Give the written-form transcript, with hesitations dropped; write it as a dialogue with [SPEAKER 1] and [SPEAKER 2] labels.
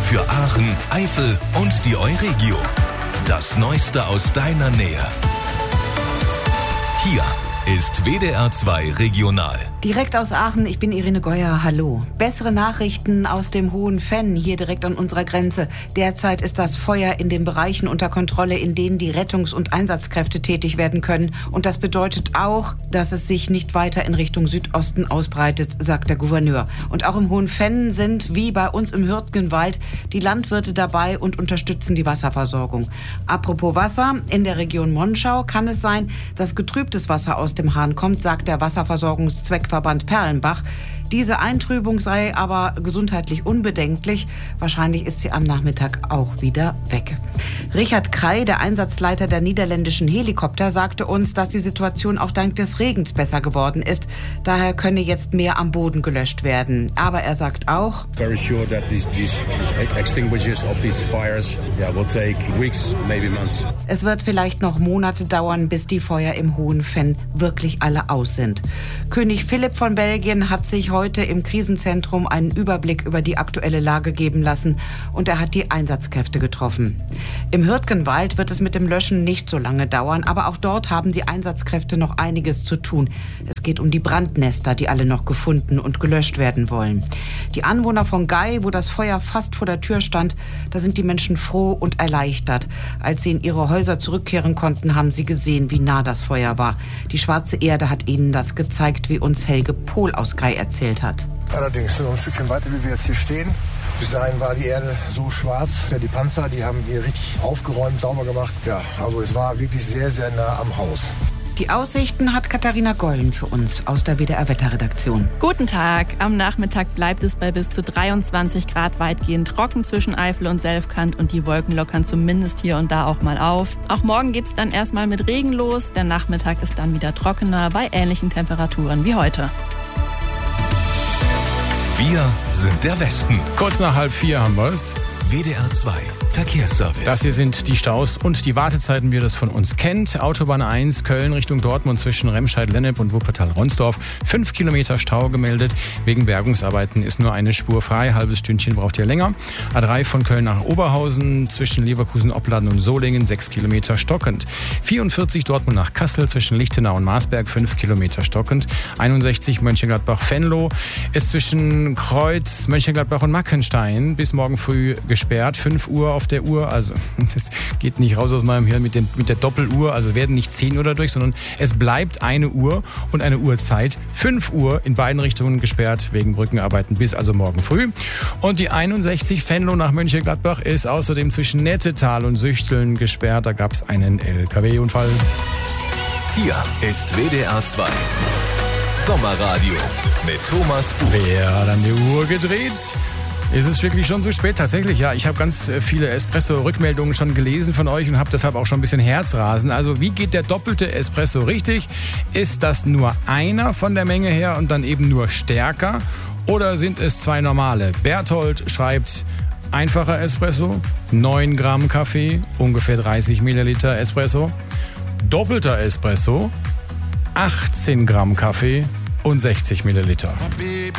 [SPEAKER 1] Für Aachen, Eifel und die Euregio. Das Neueste aus deiner Nähe. Hier ist WDR 2 Regional.
[SPEAKER 2] Direkt aus Aachen, ich bin Irene Geuer, hallo. Bessere Nachrichten aus dem Hohen Venn, hier direkt an unserer Grenze. Derzeit ist das Feuer in den Bereichen unter Kontrolle, in denen die Rettungs- und Einsatzkräfte tätig werden können. Und das bedeutet auch, dass es sich nicht weiter in Richtung Südosten ausbreitet, sagt der Gouverneur. Und auch im Hohen Venn sind, wie bei uns im Hürtgenwald, die Landwirte dabei und unterstützen die Wasserversorgung. Apropos Wasser, in der Region Monschau kann es sein, dass getrübtes Wasser aus dem Hahn kommt, sagt der Wasserversorgungszweckverband Perlenbach. Diese Eintrübung sei aber gesundheitlich unbedenklich. Wahrscheinlich ist sie am Nachmittag auch wieder weg. Richard Krey, der Einsatzleiter der niederländischen Helikopter, sagte uns, dass die Situation auch dank des Regens besser geworden ist. Daher könne jetzt mehr am Boden gelöscht werden. Aber er sagt auch,
[SPEAKER 3] very sure that these extinguishers of these fires will take weeks, maybe months.
[SPEAKER 2] Es wird vielleicht noch Monate dauern, bis die Feuer im Hohen Venn wirklich alle aus sind. König Philipp von Belgien hat sich heute im Krisenzentrum einen Überblick über die aktuelle Lage geben lassen und er hat die Einsatzkräfte getroffen. Im Hürtgenwald wird es mit dem Löschen nicht so lange dauern, aber auch dort haben die Einsatzkräfte noch einiges zu tun. Es geht um die Brandnester, die alle noch gefunden und gelöscht werden wollen. Die Anwohner von Gay, wo das Feuer fast vor der Tür stand, da sind die Menschen froh und erleichtert. Als sie in ihre Häuser zurückkehren konnten, haben sie gesehen, wie nah das Feuer war. Die schwarze Erde hat ihnen das gezeigt, wie uns Helge Pohl aus Gay erzählt hat.
[SPEAKER 4] Allerdings noch ein Stückchen weiter, wie wir jetzt hier stehen. Bis dahin war die Erde so schwarz. Die Panzer, die haben hier richtig aufgeräumt, sauber gemacht. Ja, also es war wirklich sehr, sehr nah am Haus.
[SPEAKER 2] Die Aussichten hat Katharina Gollen für uns aus der WDR-Wetterredaktion.
[SPEAKER 5] Guten Tag. Am Nachmittag bleibt es bei bis zu 23 Grad weitgehend trocken zwischen Eifel und Selfkant und die Wolken lockern zumindest hier und da auch mal auf. Auch morgen geht's dann erstmal mit Regen los. Der Nachmittag ist dann wieder trockener bei ähnlichen Temperaturen wie heute.
[SPEAKER 1] Wir sind der Westen.
[SPEAKER 6] Kurz nach 3:30 haben wir es.
[SPEAKER 1] WDR 2 Verkehrsservice.
[SPEAKER 6] Das hier sind die Staus und die Wartezeiten, wie ihr das von uns kennt. Autobahn 1 Köln Richtung Dortmund zwischen Remscheid-Lennep und Wuppertal-Ronsdorf. 5 Kilometer Stau gemeldet. Wegen Bergungsarbeiten ist nur eine Spur frei. Halbes Stündchen braucht ihr länger. A3 von Köln nach Oberhausen zwischen Leverkusen, Opladen und Solingen. 6 Kilometer stockend. 44 Dortmund nach Kassel zwischen Lichtenau und Marsberg. 5 Kilometer stockend. 61 Mönchengladbach-Venlo ist zwischen Kreuz, Mönchengladbach und Mackenstein bis morgen früh gesperrt. 5 Uhr auf der Uhr, also das geht nicht raus aus meinem Hirn mit der Doppeluhr, also werden nicht 10 Uhr dadurch, sondern es bleibt eine Uhr und eine Uhrzeit. 5 Uhr in beiden Richtungen gesperrt wegen Brückenarbeiten bis also morgen früh. Und die 61 Venlo nach Mönchengladbach ist außerdem zwischen Nettetal und Süchteln gesperrt. Da gab es einen LKW-Unfall.
[SPEAKER 1] Hier ist WDR 2 Sommerradio mit Thomas Buch.
[SPEAKER 6] Wer hat an die Uhr gedreht? Ist es wirklich schon so spät? Tatsächlich, ja. Ich habe ganz viele Espresso-Rückmeldungen schon gelesen von euch und habe deshalb auch schon ein bisschen Herzrasen. Also wie geht der doppelte Espresso richtig? Ist das nur einer von der Menge her und dann eben nur stärker? Oder sind es 2 normale? Berthold schreibt, einfacher Espresso, 9 Gramm Kaffee, ungefähr 30 Milliliter Espresso. Doppelter Espresso, 18 Gramm Kaffee und 60 Milliliter.